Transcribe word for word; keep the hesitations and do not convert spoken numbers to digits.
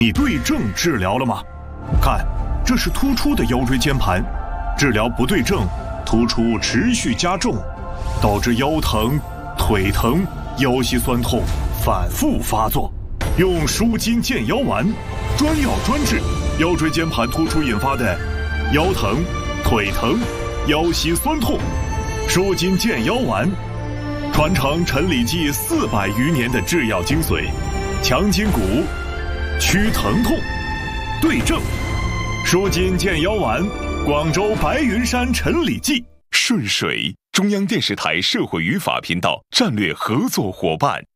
你对症治疗了吗？看，这是突出的腰椎间盘，治疗不对症，突出持续加重，导致腰疼、腿疼、腰膝酸痛反复发作。用舒筋健腰丸，专药专治腰椎间盘突出引发的腰疼、腿疼、腰膝酸痛。舒筋健腰丸，传承陈李济四百余年的制药精髓，强筋骨，祛疼痛，对症。舒筋健腰丸，广州白云山陈李济。 顺水，中央电视台社会语法频道战略合作伙伴。